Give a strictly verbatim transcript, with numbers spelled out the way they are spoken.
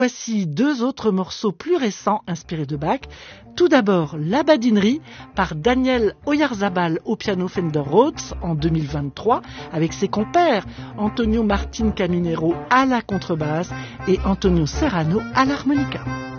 Voici deux autres morceaux plus récents inspirés de Bach. Tout d'abord, La Badinerie par Daniel Oyarzabal au piano Fender Rhodes en deux mille vingt-trois avec ses compères Antonio Martin Caminero à la contrebasse et Antonio Serrano à l'harmonica.